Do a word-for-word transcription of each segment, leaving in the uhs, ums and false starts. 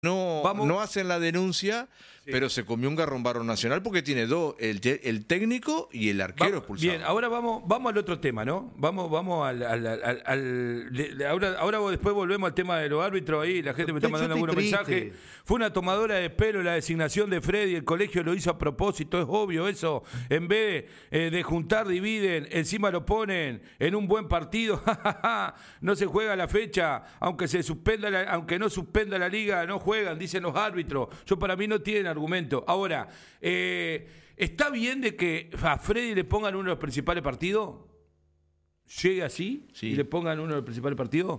no, Vamos. no hacen la denuncia, sí. pero se comió un garrombaro nacional porque tiene dos, el, el técnico y el arquero expulsado. Bien, ahora vamos vamos al otro tema, ¿no? Vamos vamos al... al, al, al de, de, ahora, ahora después volvemos al tema de los árbitros ahí, la gente me está mandando algunos mensajes. Fue una tomadora de pelo la designación de Freddy, el colegio lo hizo a propósito, es obvio eso. En vez eh, de juntar, dividen, encima lo ponen en un buen partido. No se juega la fecha, aunque se suspenda la, aunque no suspenda la liga, no juegan, dicen los árbitros. Yo para mí no tienen argumento. Ahora, eh, ¿está bien de que a Freddy le pongan uno de los principales partidos? ¿Llegue así sí. y le pongan uno de los principales partidos?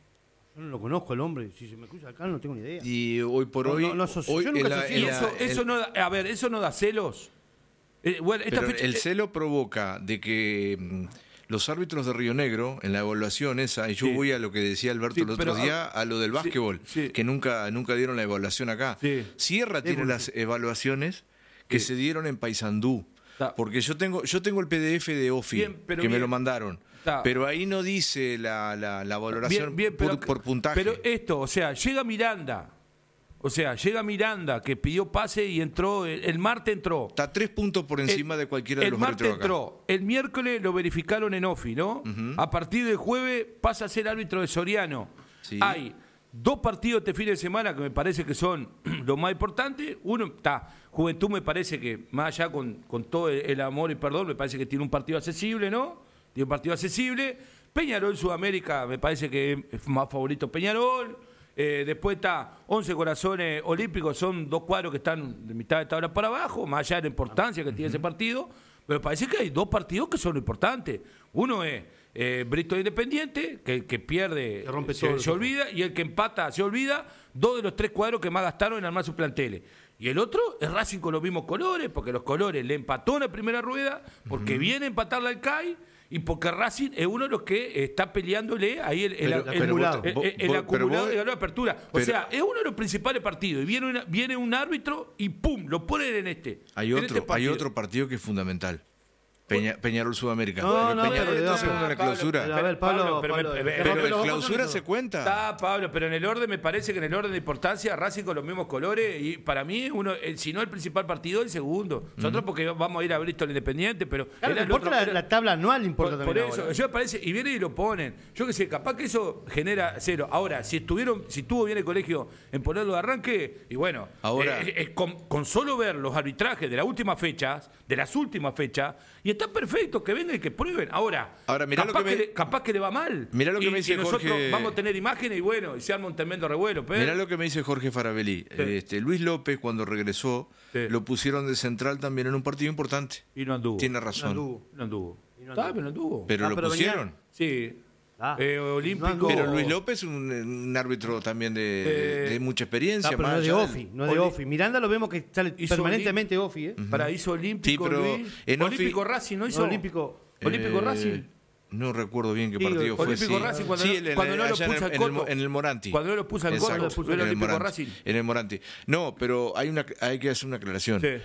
Yo no lo conozco el hombre, si se me escucha acá no tengo ni idea. Y hoy por hoy... No, no, no, hoy yo nunca la, y eso, el, eso no da, a ver, ¿eso no da celos? Eh, bueno, esta pero fecha, el celo provoca de que mmm, los árbitros de Río Negro, en la evaluación esa, y yo sí. voy a lo que decía Alberto sí, el otro pero, día, a lo del básquetbol, sí, sí. que nunca, nunca dieron la evaluación acá. Sí. Sierra tiene sí, las evaluaciones que sí. se dieron en Paysandú. Ta. Porque yo tengo, yo tengo el P D F de OFI, bien, que bien. me lo mandaron. Ta. Pero ahí no dice la, la, la valoración bien, bien, pero, por, por puntaje. Pero esto, o sea, llega Miranda, o sea, llega Miranda, que pidió pase y entró, el, el martes entró. Está tres puntos por encima el, de cualquiera de los árbitros acá. El martes entró, el miércoles lo verificaron en OFI, ¿no? Uh-huh. A partir del jueves pasa a ser árbitro de Soriano. Sí. Hay dos partidos este fin de semana que me parece que son los más importantes. Uno está, Juventud me parece que, más allá con, con todo el, el amor y perdón, me parece que tiene un partido accesible, ¿no? Tiene un partido accesible. Peñarol Sudamérica, me parece que es más favorito Peñarol. Eh, después está Once Corazones Olímpicos, son dos cuadros que están de mitad de tabla para abajo, más allá de la importancia que tiene uh-huh. ese partido. Pero parece que hay dos partidos que son importantes. Uno es eh, Bristol Independiente, que el que pierde se, rompe se, todo se olvida, y el que empata se olvida. Dos de los tres cuadros que más gastaron en armar sus planteles. Y el otro es Racing con los mismos colores, porque los colores le empató en la primera rueda, porque uh-huh. viene a empatarle al C A I, y porque Racing es uno de los que está peleándole ahí el, el, pero, el, acumulado, el, el, el acumulado de la apertura. O pero, sea, es uno de los principales partidos. Y viene, una, viene un árbitro y ¡pum! Lo ponen en este. Hay en otro, este hay otro partido que es fundamental. Peña, Peñarol Sudamérica. No, no, Peñarol pero, está no, haciendo la clausura. Pero, a ver, Pablo, Pablo, pero, Pablo, pero, pero, pero, pero en clausura se cuenta. Está, Pablo, pero en el orden me parece que en el orden de importancia Racing con los mismos colores y para mí uno, el, si no el principal partido, el segundo. Nosotros uh-huh. porque vamos a ir a Bristol Independiente, pero claro, era importa otro, la, era, la tabla anual importa por, también. Por eso, ahora. yo me parece y vienen y lo ponen. Yo que sé, capaz que eso genera cero. Ahora, si estuvieron, si estuvo bien el colegio en ponerlo de arranque y bueno, ahora eh, eh, con, con solo ver los arbitrajes de las últimas fechas, de las últimas fechas y está perfecto que vengan y que prueben. Ahora, Ahora mirá capaz, lo que, me... que le, capaz que le va mal. Mirá lo que y, me dice y nosotros Jorge... vamos a tener imágenes y bueno, y se arma un tremendo revuelo. Pero... Mirá lo que me dice Jorge Farabelli. Sí. Este, Luis López, cuando regresó, sí. lo pusieron de central también en un partido importante. Y no anduvo. Tiene razón. No anduvo. No anduvo. No anduvo. Ah, pero no anduvo. Pero ah, lo pero pusieron. Venía... Sí. Ah, eh, olímpico. no pero Luis López es un, un árbitro también de, eh, de mucha experiencia. Ah, pero no es de OFI, no es de OFI. Miranda lo vemos que sale permanentemente OFI. ¿eh? Uh-huh. Para hizo olímpico, sí, pero Luis. En olímpico OFI, Racing, ¿no hizo? No, olímpico. Olímpico eh, Racing. No recuerdo bien qué Digo, partido fue. Olímpico sí, Racing cuando, sí, no, en, cuando no lo puso en, al en, coto. en el Moranti. Cuando no lo puso al coto, lo puso el Olímpico Moranti, Racing. En el Moranti. No, pero hay una hay que hacer una aclaración. Sí.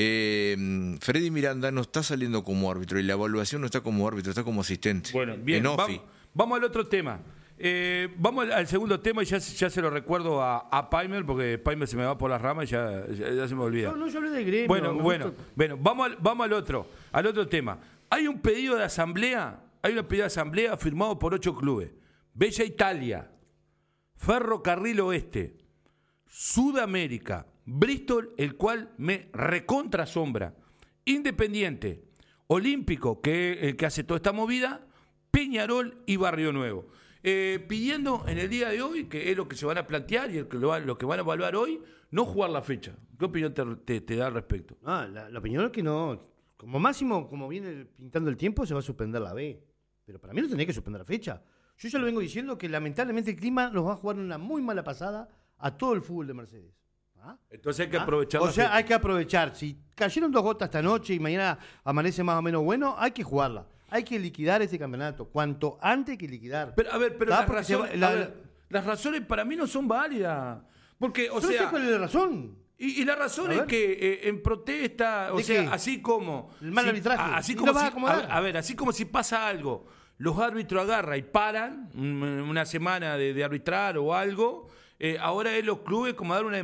Eh, Freddy Miranda no está saliendo como árbitro y la evaluación no está como árbitro, está como asistente. Bueno, bien. En OFI. Vamos, vamos al otro tema. Eh, vamos al, al segundo tema y ya, ya se lo recuerdo a, a Paimer porque Paimer se me va por las ramas y ya, ya, ya se me olvida. No, no, yo hablé de gremio. Bueno, bueno, bueno, vamos al, vamos al otro, al otro tema. Hay un pedido de asamblea, hay un pedido de asamblea firmado por ocho clubes. Bella Italia, Ferrocarril Oeste, Sudamérica, Bristol, el cual me recontra sombra, Independiente, Olímpico, que es el que hace toda esta movida, Peñarol y Barrio Nuevo. Eh, pidiendo en el día de hoy, que es lo que se van a plantear y el que lo, va, lo que van a evaluar hoy, no jugar la fecha. ¿Qué opinión te, te, te da al respecto? Ah, la, la opinión es que no, como máximo, como viene pintando el tiempo, se va a suspender la B. Pero para mí no tendría que suspender la fecha. Yo ya lo vengo diciendo que lamentablemente el clima nos va a jugar una muy mala pasada a todo el fútbol de Mercedes. ¿Ah? Entonces hay que ¿Ah? aprovechar O la sea, fecha. hay que aprovechar. Si cayeron dos gotas esta noche y mañana amanece más o menos bueno, hay que jugarla. Hay que liquidar este campeonato. Cuanto antes hay que liquidar. Pero, a ver, pero las razones, va, la, a ver, las razones para mí no son válidas. Porque, o yo sea... no sé cuál es la razón. Y, y la razón es que eh, en protesta, o sea, qué? así como... El mal si, arbitraje. Así como si, a, a ver, así como si pasa algo, los árbitros agarran y paran una semana de, de arbitrar o algo... eh, ahora es los clubes como dar una